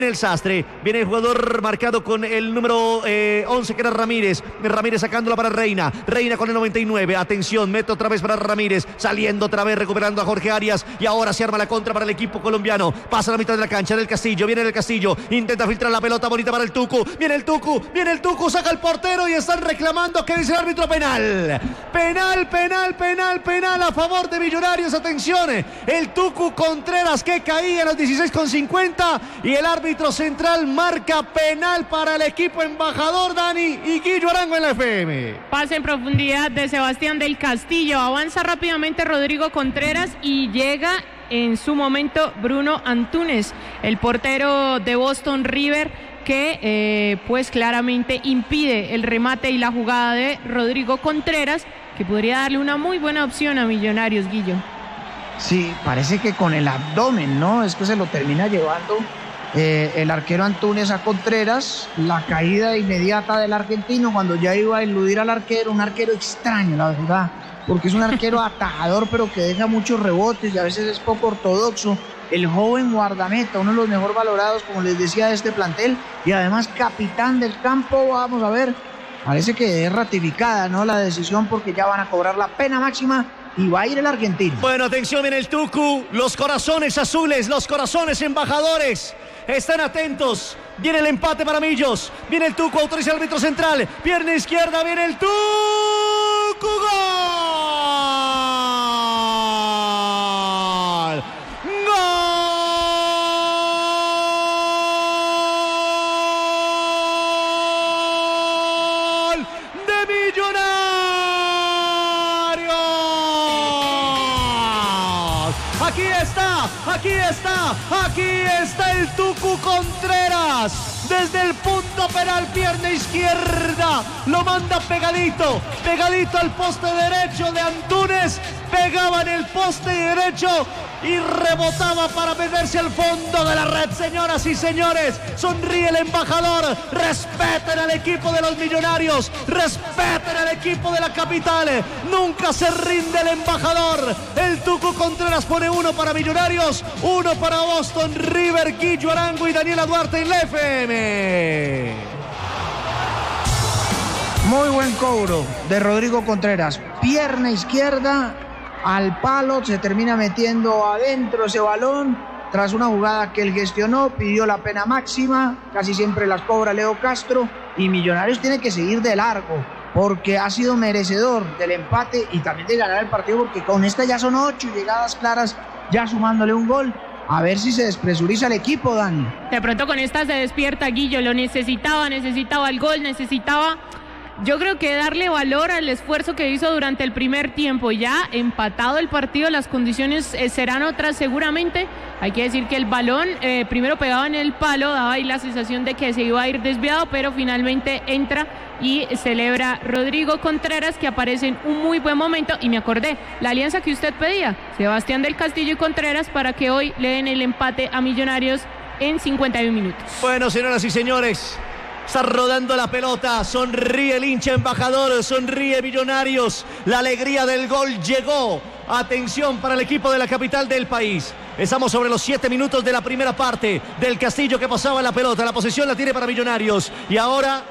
El Sastre, viene el jugador marcado con el número 11 que era Ramírez sacándola para Reina con el 99, atención, mete otra vez para Ramírez, saliendo otra vez, recuperando a Jorge Arias y ahora se arma la contra para el equipo colombiano, pasa a la mitad de la cancha del Castillo, viene el Castillo, intenta filtrar la pelota bonita para el Tucu, viene el Tucu, saca el portero y están reclamando que dice el árbitro penal a favor de Millonarios, atención, el Tucu Contreras que caía a los 16:50 y el árbitro central marca penal para el equipo embajador, Dani, y Guillo Arango en la FM. Pase en profundidad de Sebastián del Castillo, avanza rápidamente Rodrigo Contreras y llega en su momento Bruno Antunes, el portero de Boston River, que pues claramente impide el remate y la jugada de Rodrigo Contreras, que podría darle una muy buena opción a Millonarios, Guillo. Sí, parece que con el abdomen, ¿no? Es que se lo termina llevando el arquero Antunes a Contreras, la caída inmediata del argentino cuando ya iba a eludir al arquero, un arquero extraño, la verdad, porque es un arquero atajador, pero que deja muchos rebotes y a veces es poco ortodoxo. El joven guardameta, uno de los mejor valorados, como les decía, de este plantel, y además capitán del campo. Vamos a ver, parece que es ratificada, ¿no?, la decisión, porque ya van a cobrar la pena máxima y va a ir el argentino. Bueno, atención, viene el Tucu, los corazones azules, los corazones embajadores están atentos. Viene el empate para Millos, viene el Tucu, autoriza el árbitro central, pierna izquierda, viene el Tucu, ¡gol! De Millonarios. Aquí está el Tucu Contreras. Desde el punto penal, pierna izquierda, lo manda pegadito al poste derecho de Antunes, pegaba en el poste derecho y rebotaba para meterse al fondo de la red. Señoras y señores, sonríe el embajador, respeten al equipo de los Millonarios, respeten al equipo de la capital, nunca se rinde el embajador. El Tucu Contreras pone 1 para Millonarios, 1 para Boston River. Guillo Arango y Daniela Duarte en la FM. Muy buen cobro de Rodrigo Contreras, pierna izquierda al palo, se termina metiendo adentro ese balón tras una jugada que él gestionó, pidió la pena máxima, casi siempre las cobra Leo Castro, y Millonarios tiene que seguir de largo porque ha sido merecedor del empate y también de ganar el partido, porque con esta ya son 8 llegadas claras, ya sumándole un gol. A ver si se despresuriza el equipo, Dani. De pronto con esta se despierta, Guillo, lo necesitaba el gol, necesitaba, yo creo que darle valor al esfuerzo que hizo durante el primer tiempo. Ya empatado el partido, las condiciones serán otras seguramente. Hay que decir que el balón primero pegaba en el palo, daba ahí la sensación de que se iba a ir desviado, pero finalmente entra y celebra Rodrigo Contreras, que aparece en un muy buen momento. Y me acordé, la alianza que usted pedía, Sebastián del Castillo y Contreras, para que hoy le den el empate a Millonarios en 51 minutos. Bueno, señoras y señores, está rodando la pelota, sonríe el hincha embajador, sonríe Millonarios, la alegría del gol llegó. Atención para el equipo de la capital del país. Estamos sobre los 7 minutos de la primera parte. Del Castillo que pasaba la pelota, la posesión la tiene para Millonarios. Y ahora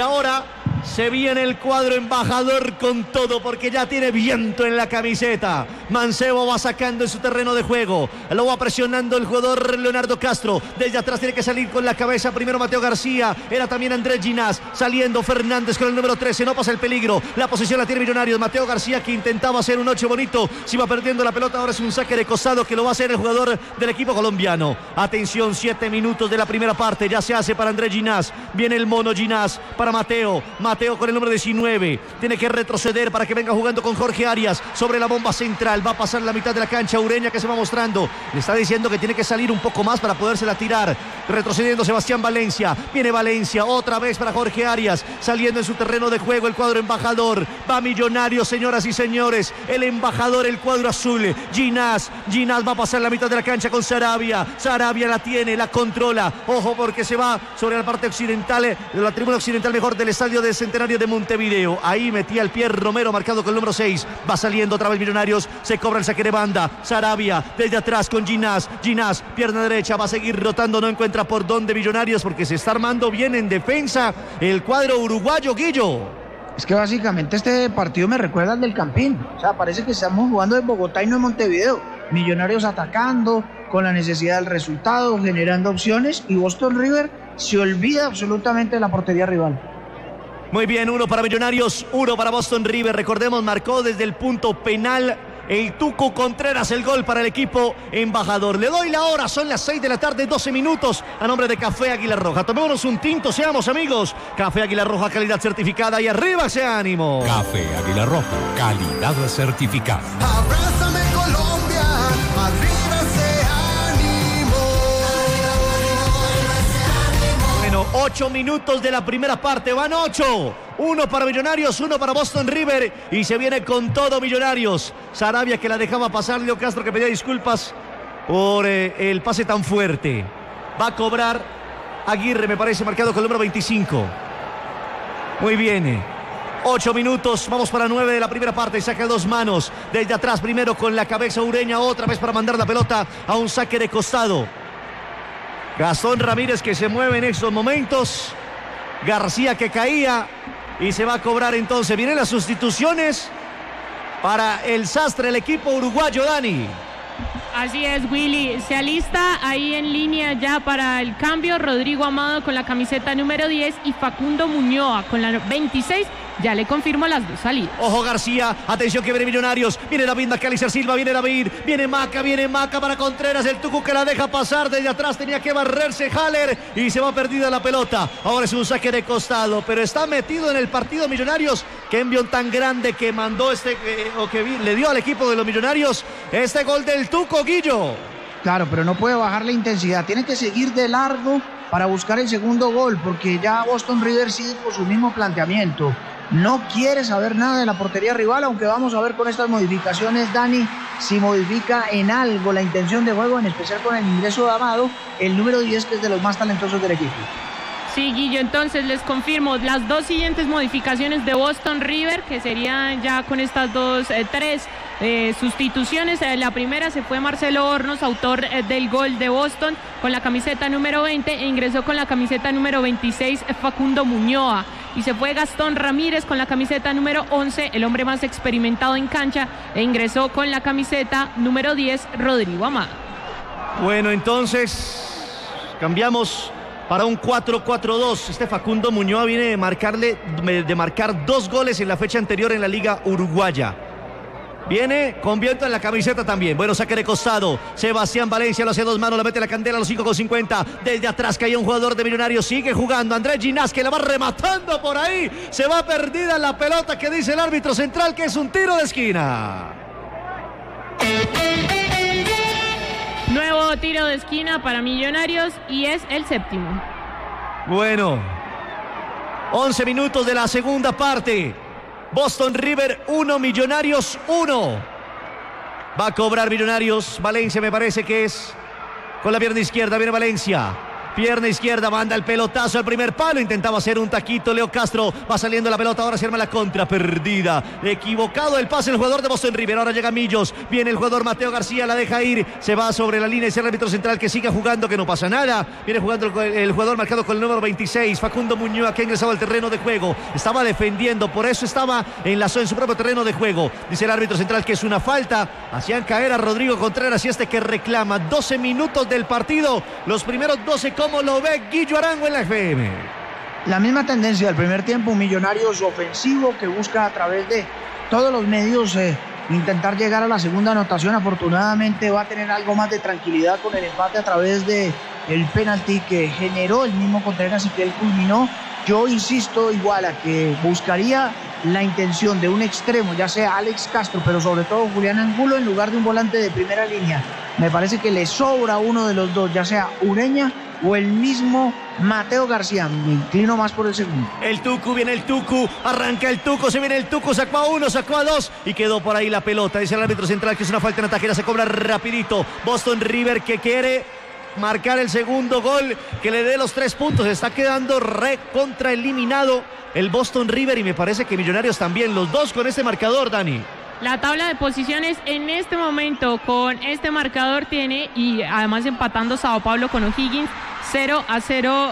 se viene el cuadro embajador con todo, porque ya tiene viento en la camiseta. Mancebo va sacando en su terreno de juego, lo va presionando el jugador Leonardo Castro. Desde atrás tiene que salir con la cabeza primero Mateo García, era también Andrés Ginás, saliendo Fernández con el número 13, no pasa el peligro, la posesión la tiene Millonarios. Mateo García, que intentaba hacer un 8 bonito, se iba perdiendo la pelota, ahora es un saque de costado que lo va a hacer el jugador del equipo colombiano. Atención, 7 minutos de la primera parte, ya se hace para Andrés Ginás, viene el mono Ginás para Mateo con el número 19, tiene que retroceder para que venga jugando con Jorge Arias sobre la bomba central, va a pasar la mitad de la cancha. Ureña, que se va mostrando, le está diciendo que tiene que salir un poco más para podérsela tirar, retrocediendo Sebastián Valencia, viene Valencia otra vez para Jorge Arias, saliendo en su terreno de juego el cuadro embajador. Va Millonarios, señoras y señores, el embajador, el cuadro azul. Ginás va a pasar la mitad de la cancha con Sarabia la tiene, la controla, ojo porque se va sobre la parte occidental, la tribuna occidental mejor del estadio de Centenario de Montevideo. Ahí metía el pie Romero, marcado con el número 6. Va saliendo otra vez Millonarios. Se cobra el saque de banda. Sarabia desde atrás con Ginás. Ginás, pierna derecha. Va a seguir rotando. No encuentra por dónde Millonarios porque se está armando bien en defensa el cuadro uruguayo, Guillo. Es que básicamente este partido me recuerda al del Campín. O sea, parece que estamos jugando en Bogotá y no en Montevideo. Millonarios atacando con la necesidad del resultado, generando opciones, y Boston River se olvida absolutamente de la portería rival. Muy bien, 1 para Millonarios, 1 para Boston River. Recordemos, marcó desde el punto penal el Tuco Contreras el gol para el equipo embajador. Le doy la hora, son las 6 de la tarde, 12 minutos, a nombre de Café Águila Roja. Tomémonos un tinto, seamos amigos. Café Águila Roja, calidad certificada, y arriba ese ánimo. Café Águila Roja, calidad certificada. Abrázame Colombia, arriba ese ánimo. Bueno, 8 minutos de la primera parte, van 8. 1 para Millonarios, 1 para Boston River, y se viene con todo Millonarios. Sarabia que la dejaba pasar, Leo Castro que pedía disculpas por el pase tan fuerte. Va a cobrar Aguirre, me parece, marcado con el número 25. Muy bien. 8 minutos, vamos para 9 de la primera parte. Saca 2 manos desde atrás, primero con la cabeza Ureña, otra vez para mandar la pelota a un saque de costado. Gastón Ramírez que se mueve en estos momentos. García que caía y se va a cobrar entonces. Vienen las sustituciones para el sastre, el equipo uruguayo, Dani. Así es, Willy. Se alista ahí en línea ya para el cambio Rodrigo Amado con la camiseta número 10 y Facundo Muñoa con la 26. Ya le confirmo las dos salidas. Ojo García, atención que viene Millonarios. Viene David Macalister Silva, viene David, viene Maca para Contreras. El Tucu que la deja pasar desde atrás, tenía que barrerse Haller y se va perdida la pelota. Ahora es un saque de costado, pero está metido en el partido Millonarios. Qué envión tan grande que mandó le dio al equipo de los Millonarios este gol del Tuco, Guillo. Claro, pero no puede bajar la intensidad, tiene que seguir de largo para buscar el segundo gol, porque ya Boston River sigue con su mismo planteamiento. No quiere saber nada de la portería rival, aunque vamos a ver con estas modificaciones, Dani, si modifica en algo la intención de juego, en especial con el ingreso de Amado, el número 10, que es de los más talentosos del equipo. Sí, Guillo, entonces les confirmo las dos siguientes modificaciones de Boston River, que serían ya con estas tres sustituciones. La primera se fue Marcelo Hornos, autor del gol de Boston, con la camiseta número 20, e ingresó con la camiseta número 26 Facundo Muñoa. Y se fue Gastón Ramírez con la camiseta número 11, el hombre más experimentado en cancha, e ingresó con la camiseta número 10 Rodrigo Amado. Bueno, entonces cambiamos para un 4-4-2. Este Facundo Muñoa viene de marcar 2 goles en la fecha anterior en la Liga Uruguaya. Viene con viento en la camiseta también. Bueno, saque de costado. Sebastián Valencia lo hace 2 manos, la mete la candela a los 5,50. Desde atrás caía un jugador de Millonarios. Sigue jugando Andrés Ginás, que la va rematando por ahí. Se va perdida la pelota, que dice el árbitro central que es un tiro de esquina. Nuevo tiro de esquina para Millonarios y es el 7º. Bueno, 11 minutos de la segunda parte. Boston River 1, Millonarios 1. Va a cobrar Millonarios. Valencia me parece que es con la pierna izquierda. Viene Valencia. Pierna izquierda, manda el pelotazo al primer palo. Intentaba hacer un taquito Leo Castro. Va saliendo la pelota, ahora se arma la contra. Perdida. Equivocado el pase el jugador de Boston River. Ahora llega Millos. Viene el jugador Mateo García, la deja ir. Se va sobre la línea y el árbitro central que sigue jugando, que no pasa nada. Viene jugando el jugador marcado con el número 26, Facundo Muñoa, que ha ingresado al terreno de juego. Estaba defendiendo, por eso estaba en su propio terreno de juego. Dice el árbitro central que es una falta. Hacían caer a Rodrigo Contreras y este que reclama. 12 minutos del partido. Los primeros 12, ¿cómo lo ve Guillo Arango en la FM? La misma tendencia del primer tiempo, un Millonarios ofensivo que busca a través de todos los medios intentar llegar a la segunda anotación. Afortunadamente va a tener algo más de tranquilidad con el empate a través de el penalti que generó el mismo Contreras y que él culminó. Yo insisto igual a que buscaría la intención de un extremo, ya sea Alex Castro, pero sobre todo Julián Angulo, en lugar de un volante de primera línea. Me parece que le sobra uno de los dos, ya sea Ureña o el mismo Mateo García. Me inclino más por el segundo. El Tucu, viene el Tucu, arranca el Tucu, se viene el Tucu, sacó a 1, sacó a 2 y quedó por ahí la pelota. Dice el árbitro central que es una falta en la tajera, se cobra rapidito. Boston River que quiere marcar el segundo gol que le dé los 3 puntos. Está quedando recontra eliminado el Boston River y me parece que Millonarios también. Los dos con este marcador, Dani. La tabla de posiciones en este momento con este marcador tiene, y además empatando Sao Paulo con O'Higgins, 0-0